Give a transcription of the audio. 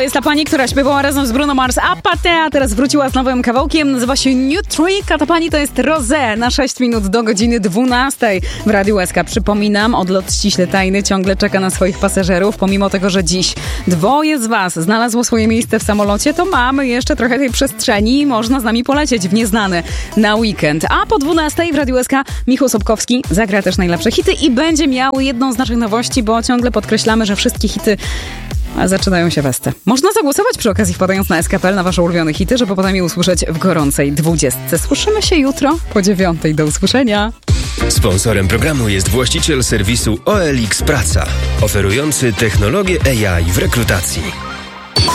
jest ta pani, która śpiewała razem z Bruno Mars Apathy, a teraz wróciła z nowym kawałkiem, nazywa się New Trick, a ta pani to jest Rosé na 6 minut do godziny 12 w Radiu SK. Przypominam, odlot ściśle tajny ciągle czeka na swoich pasażerów, pomimo tego, że dziś 2 z was znalazło swoje miejsce w samolocie, to mamy jeszcze trochę tej przestrzeni i można z nami polecieć w nieznane na weekend. A po 12 w Radiu SK Michał Sobkowski zagra też najlepsze hity i będzie miał jedną z naszych nowości, bo ciągle podkreślamy, że wszystkie hity zaczynają się weste. Można zagłosować przy okazji wpadając na SK.pl na wasze ulubione hity, żeby potem je usłyszeć w gorącej 20. Słyszymy się jutro po 9. Do usłyszenia. Sponsorem programu jest właściciel serwisu OLX Praca, oferujący technologię AI w rekrutacji.